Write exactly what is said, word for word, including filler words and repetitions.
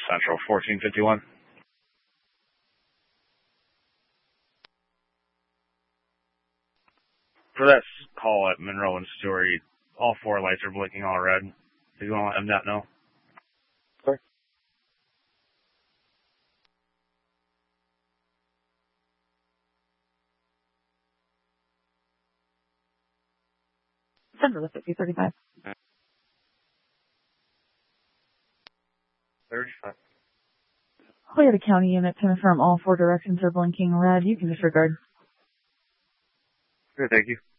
Central, fourteen fifty-one. For that call at Monroe and Stewart, all four lights are blinking all red. Do you want to let M D O T know? Sorry? Central, fifty thirty-five. thirty-five. Clear the county unit to confirm all four directions are blinking red. You can disregard. Good, thank you.